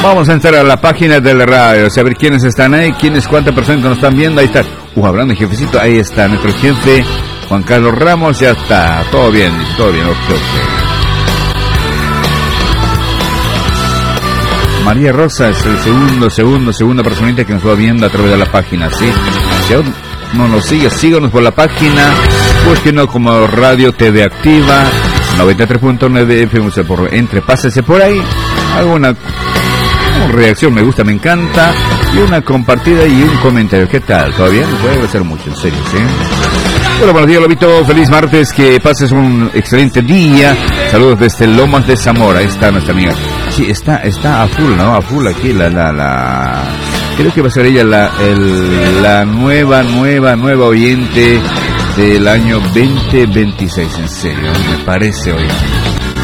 Vamos a entrar a la página de la radio, saber quiénes están ahí, cuántas personas nos están viendo. Ahí está. Hablando de jefecito, ahí está nuestro jefe, Juan Carlos Ramos, ya está. Todo bien, ok. María Rosa es el segunda personita que nos va viendo a través de la página, ¿sí? Si aún no nos sigue, síganos por la página, búsquenos como Radio TV Activa, 93.9 FM, pásese por ahí, haga una reacción, me gusta, me encanta, y una compartida y un comentario. ¿Qué tal? ¿Todo bien? Puede ser mucho, en serio, ¿sí? Bueno, buenos días, Lobito, feliz martes, que pases un excelente día. Saludos desde Lomas de Zamora. Ahí está nuestra amiga. Sí, está a full, ¿no? A full aquí creo que va a ser ella la nueva oyente del año 2026, en serio, me parece hoy.